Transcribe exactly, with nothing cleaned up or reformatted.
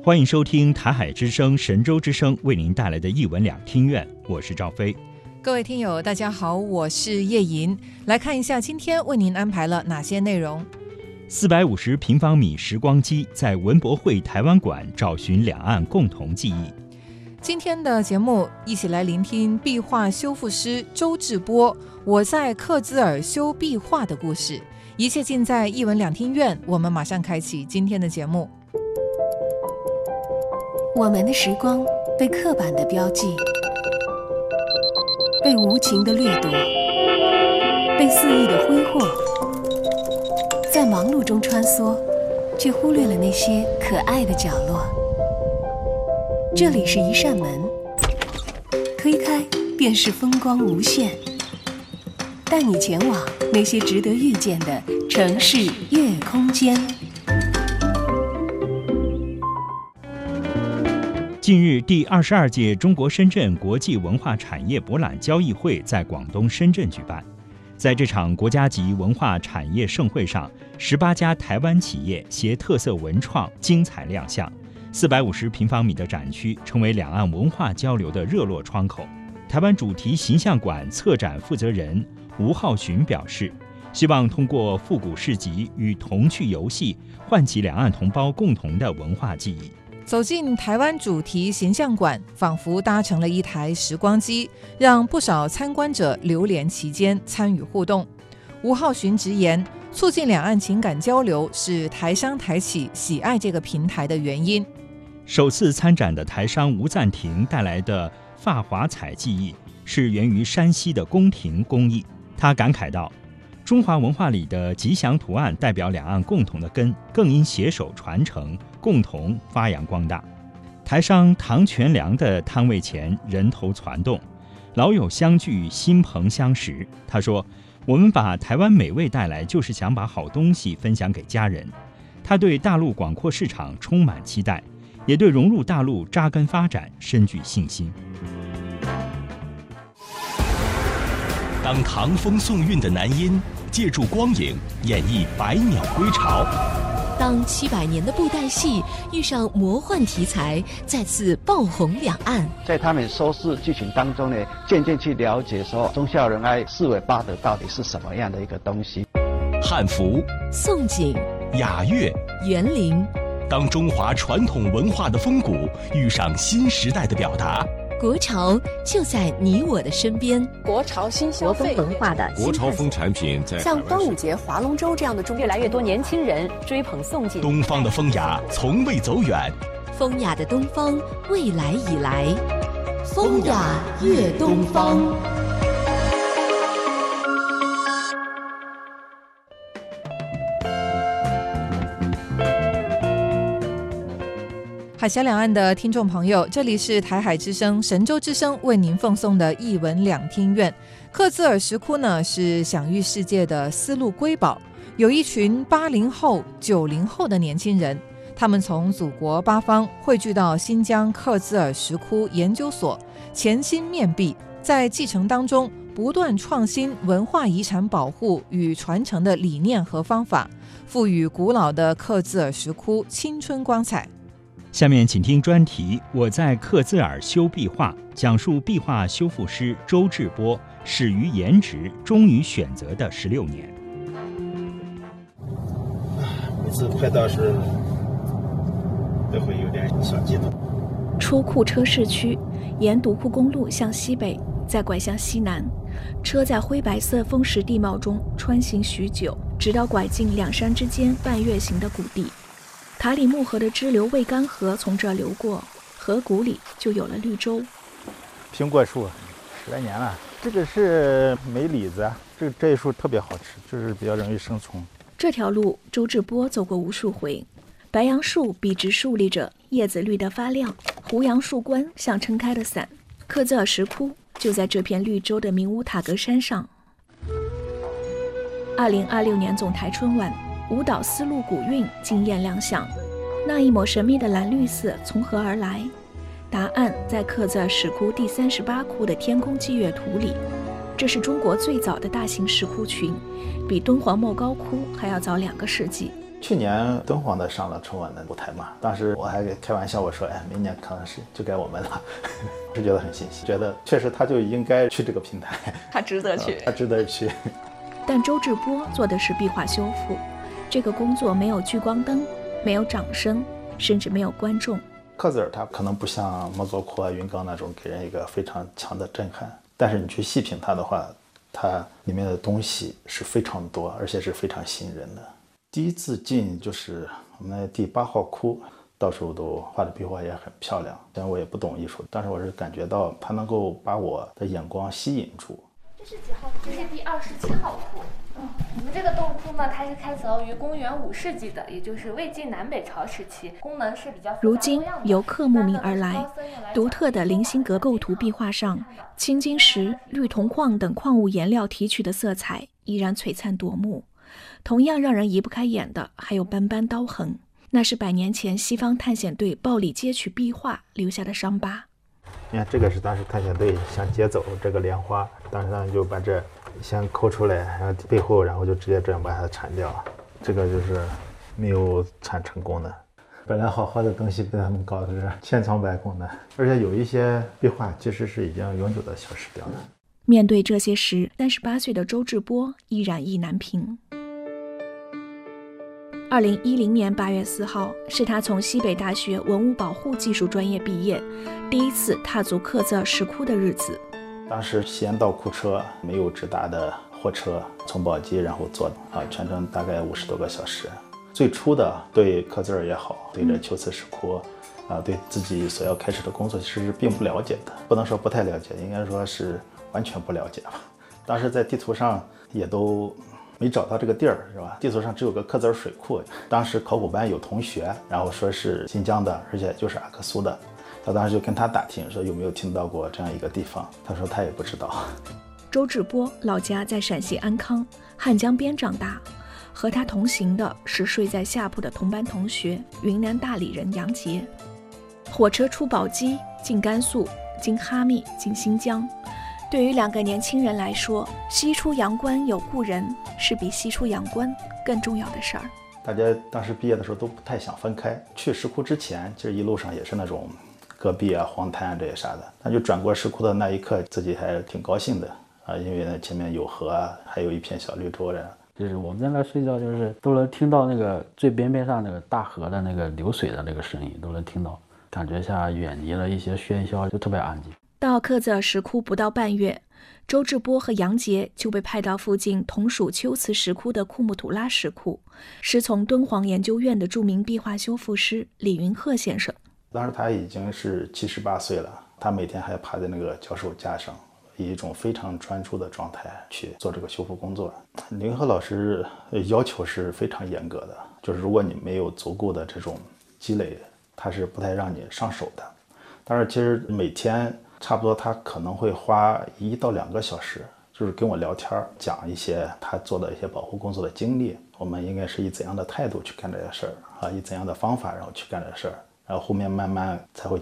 欢迎收听台海之声、神州之声为您带来的艺文两厅院，我是赵飞。 各位听友大家好，我是叶莹，来看一下今天为您安排了哪些内容。 四百五十平方米时光机在文博会台湾馆找寻两岸共同记忆。 今天的节目一起来聆听壁画修复师周志波我在克孜尔修壁画的故事，一切尽在艺文两厅院。我们马上开启今天的节目。 我们的时光被刻板的标记，被无情的掠夺，被肆意的挥霍，在忙碌中穿梭，却忽略了那些可爱的角落。这里是一扇门，推开便是风光无限，带你前往那些值得遇见的城市夜空间。 近日，第二十二届中国深圳国际文化产业博览交易会在广东深圳举办。在这场国家级文化产业盛会上，十八家台湾企业携特色文创精彩亮相。四百五十平方米的展区成为两岸文化交流的热络窗口。台湾主题形象馆策展负责人吴浩群表示，希望通过复古市集与童趣游戏，唤起两岸同胞共同的文化记忆。 走进台湾主题形象馆，仿佛搭乘了一台时光机，让不少参观者流连其间，参与互动。吴浩群直言，促进两岸情感交流是台商台企喜爱这个平台的原因。 首次参展的台商吴赞庭带来的发华彩技艺是源于山西的宫廷工艺。他感慨道，中华文化里的吉祥图案代表两岸共同的根，更应携手传承，共同发扬光大。台商唐全良的摊位前人头攒动，老友相聚，新朋相识。他说，我们把台湾美味带来，就是想把好东西分享给家人。他对大陆广阔市场充满期待，也对融入大陆扎根发展深具信心。 当唐风宋韵的男音借助光影演绎百鸟归巢， 当七百年的布袋戏遇上魔幻题材，再次爆红两岸。 在他们收视剧情当中呢，渐渐去了解说忠孝仁爱四维八德到底是什么样的一个东西。 汉服、 宋锦、 雅乐、 园林， 当中华传统文化的风骨遇上新时代的表达， 国潮就在你我的身边。 国潮新消费国风文化的国潮风产品在像端午节、划龙舟这样的中，越来越多年轻人追捧宋锦。 东方的风雅从未走远， 风雅的东方未来已来，风雅越东方。 海峡两岸的听众朋友，这里是台海之声、神州之声为您奉送的艺文两厅院。克孜尔石窟呢是享誉世界的丝路瑰宝，有一群八零后、九零后的年轻人，他们从祖国八方汇聚到新疆克孜尔石窟研究所，潜心面壁，在继承当中不断创新文化遗产保护与传承的理念和方法，赋予古老的克孜尔石窟青春光彩。 下面请听专题，我在克孜尔修壁画，讲述壁画修复师周志波始于颜值，终于选择的十六年。 每次拍到时都会有点小激动。 出库车市区，沿独库公路向西北，再拐向西南，车在灰白色风蚀地貌中穿行许久，直到拐进两山之间半月形的谷地。塔里木河的支流魏干河从这儿流过，河谷里就有了绿洲。 苹果树十来年了，这个是梅李子，这这一树特别好吃，就是比较容易生虫。 这条路周志波走过无数回，白杨树笔直竖立着，叶子绿得发亮，胡杨树冠像撑开的伞。克孜尔石窟就在这片绿洲的明乌塔格山上。二零二六年总台春晚，舞蹈丝路古韵惊艳亮相，那一抹神秘的蓝绿色从何而来？答案在克孜尔石窟第三十八窟的天空祭月图里。这是中国最早的大型石窟群，比敦煌莫高窟还要早两个世纪。 去年敦煌的上了春晚的舞台嘛，当时我还开玩笑我说，哎，明年可能是就该我们了，是觉得很欣喜，觉得确实他就应该去这个平台， 他值得去， 他值得去。 但周志波做的是壁画修复，这个工作没有聚光灯，没有掌声，甚至没有观众。 刻字儿它可能不像莫佐库啊、云冈那种给人一个非常强的震撼，但是你去细品它的话，它里面的东西是非常多，而且是非常吸引人的。第一次进就是我们的第八号窟，到处都画的壁画也很漂亮。虽然我也不懂艺术，但是我是感觉到它能够把我的眼光吸引住。 这是几号窟？这是第二十七号窟。嗯，我们这个洞窟呢，它是开凿于公元五世纪的，也就是魏晋南北朝时期，功能是比较复杂多样的。 如今游客慕名而来，独特的菱形格构图壁画上，青金石、绿铜矿等矿物颜料提取的色彩依然璀璨夺目。同样让人移不开眼的还有斑斑刀痕，那是百年前西方探险队暴力截取壁画留下的伤疤。 你看，这个是当时探险队想劫走这个莲花，当时他们就把这先抠出来，然后背后，然后就直接这样把它铲掉。这个就是没有铲成功的。本来好好的东西被他们搞的是千疮百孔的，而且有一些壁画其实是已经永久的消失掉了。 面对这些时，三十八岁的周志波依然意难平。二零一零年八月四号，是他从西北大学文物保护技术专业毕业，第一次踏足克孜尔石窟的日子。 当时西安到库车没有直达的货车，从宝鸡然后坐啊，全程大概五十多个小时。最初的对克孜尔也好，对这龟兹石窟啊，对自己所要开始的工作其实是并不了解的，不能说不太了解，应该说是完全不了解吧。当时在地图上也都没找到这个地儿，是吧？地图上只有个克孜尔水库。当时考古班有同学，然后说是新疆的，而且就是阿克苏的。他当时就跟他打听，说有没有听到过这样一个地方。他说他也不知道。 周志波老家在陕西安康，汉江边长大。和他同行的是睡在下铺的同班同学，云南大理人杨杰。火车出宝鸡，进甘肃，经哈密，进新疆。对于两个年轻人来说，西出阳关有故人是比西出阳关更重要的事儿。 大家当时毕业的时候都不太想分开。去石窟之前，其实一路上也是那种戈壁啊、荒滩啊这些啥的。但就转过石窟的那一刻，自己还挺高兴的啊，因为呢前面有河啊，还有一片小绿洲的。 就是我们在那睡觉，就是都能听到那个最边边上那个大河的那个流水的那个声音，都能听到，感觉下远离了一些喧嚣，就特别安静。 到克孜尔石窟不到半月，周志波和杨杰就被派到附近同属龟兹石窟的库木图拉石窟，师从敦煌研究院的著名壁画修复师李云鹤先生。 当时他已经是七十八岁了，他每天还趴在那个脚手架上，以一种非常专注的状态去做这个修复工作。李云鹤老师要求是非常严格的，就是如果你没有足够的这种积累，他是不太让你上手的。但是其实每天差不多他可能会花一到两个小时，就是跟我聊天，讲一些他做的一些保护工作的经历，我们应该是以怎样的态度去干这些事儿啊，以怎样的方法然后去干这些事儿，然后后面慢慢才会